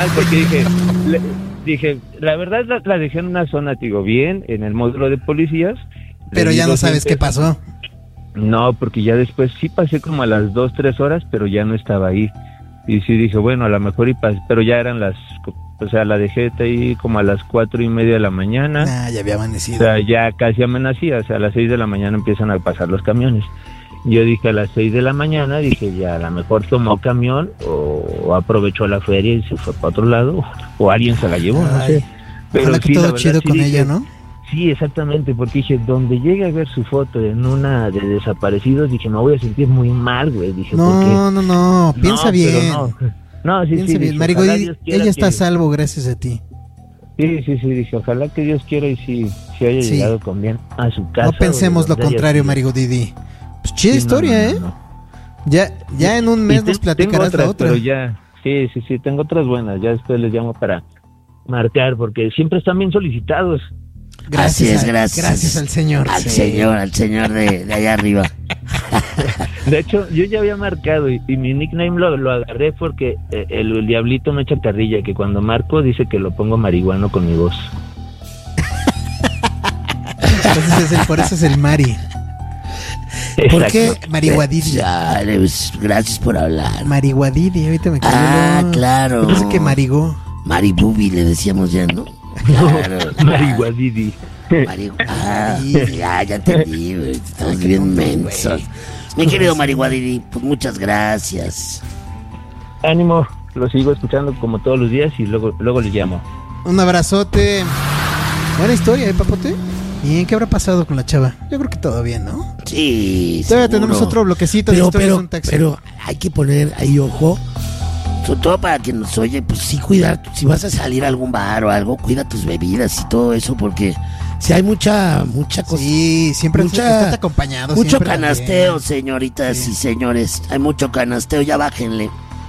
porque dije, la verdad la dejé en una zona, digo, bien, en el módulo de policías. Pero ya no sabes qué pasó. No, porque ya después sí pasé como a las 2-3 horas, pero ya no estaba ahí. Y sí dije, bueno, a lo mejor pero ya eran la dejé ahí como a las 4:30 de la mañana. Ya había amanecido. O sea, ya casi amanecía, o sea, a las 6 de la mañana empiezan a pasar los camiones. Yo dije a las 6 de la mañana, dije, ya a lo mejor tomó camión o aprovechó la feria y se fue para otro lado, o alguien se la llevó, no sé. Pero ojalá que sí, todo chido con ella, ¿no? Sí, exactamente, porque dije, donde llegue a ver su foto en una de desaparecidos, dije, me voy a sentir muy mal, güey. Dije, no, piensa bien. No, sí, piensa bien, Marigo, ella está a salvo gracias a ti. Sí, dije, ojalá que Dios quiera y sí haya llegado con bien a su casa. No pensemos lo contrario, Marigo Didi. Pues chida historia, no. Ya en un mes nos platicarás la otra. Pero ya, sí, tengo otras buenas, ya después les llamo para marcar, porque siempre están bien solicitados. Gracias al Señor. Al Señor de allá arriba. De hecho, yo ya había marcado y mi nickname lo agarré porque el diablito me echa carrilla, que cuando marco dice que lo pongo marihuano con mi voz. Entonces por eso es el Mari. ¿Por qué Marihuadidi? Gracias por hablar. Marihuadidi, ahorita me cayó. Claro. Parece que Marigó. Maribubi le decíamos ya, ¿no? Claro. Marihuadidi. Ya entendí, güey. Estamos bien mensos. Mi querido Marihuadidi, pues muchas gracias. Ánimo, lo sigo escuchando como todos los días y luego le llamo. Un abrazote. Buena historia, Papote. Bien, ¿qué habrá pasado con la chava? Yo creo que todo bien, ¿no? Sí, todavía tenemos otro bloquecito de historias de un taxi. Pero hay que poner ahí ojo, sobre todo para quien nos oye, pues sí cuidar, si vas a salir a algún bar o algo, cuida tus bebidas y todo eso, porque si hay mucha cosa. Sí, siempre está acompañado. Mucho canasteo, señoritas y señores, hay mucho canasteo, ya bájenle.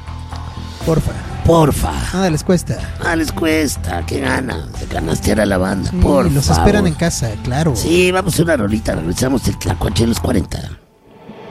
Porfa. Nada les cuesta. Qué gana de canastear a la banda, los esperan en casa, claro. Sí, vamos a una rolita, regresamos el Tlacuache de los 40.